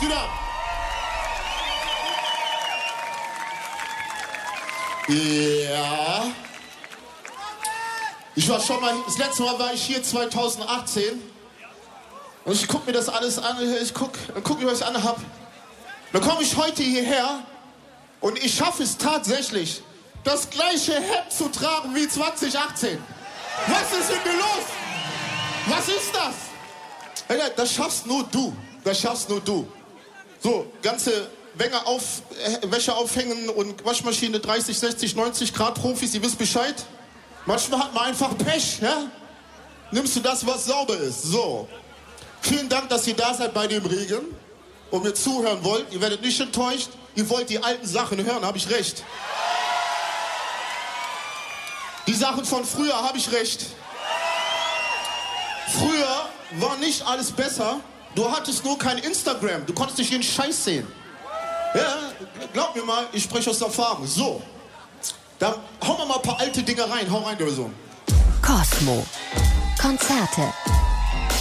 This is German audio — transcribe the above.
geht ab? Ja. Ich war schon mal, das letzte Mal war ich hier 2018. Und ich guck mir das alles an, ich guck, wie ich es anhab. Dann komme ich heute hierher und ich schaffe es tatsächlich, das gleiche Hemd zu tragen wie 2018. Was ist mit mir los? Was ist das? Alter, das schaffst nur du. Das schaffst nur du. So, ganze Wäsche aufhängen und Waschmaschine 30, 60, 90 Grad Profis, ihr wisst Bescheid. Manchmal hat man einfach Pech, ja? Nimmst du das, was sauber ist. So. Vielen Dank, dass ihr da seid bei dem Regen und mir zuhören wollt. Ihr werdet nicht enttäuscht. Ihr wollt die alten Sachen hören, habe ich recht. Die Sachen von früher, habe ich recht. Früher war nicht alles besser. Du hattest nur kein Instagram. Du konntest nicht jeden Scheiß sehen. Ja, glaub mir mal, ich spreche aus Erfahrung. So, da hauen wir mal ein paar alte Dinge rein. Hau rein, oder so. Cosmo. Konzerte.